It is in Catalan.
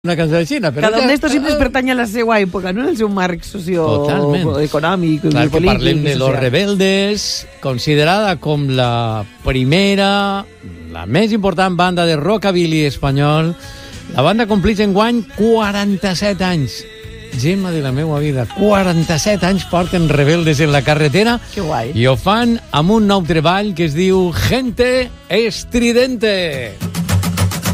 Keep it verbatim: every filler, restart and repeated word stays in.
Una cançó de Xina, però... Cada un d'estos sempre pertany a la seva època, no? En el seu marc socioeconòmic, Clar que polític... parlem de Los social. Rebeldes, considerada com la primera, la més important banda de rockabilly espanyol. La banda compleix enguany quaranta-set anys. Gemma de la meua vida, quaranta-set anys porten Rebeldes en la carretera. Que guai. I ho fan amb un nou treball que es diu Gente Estridente.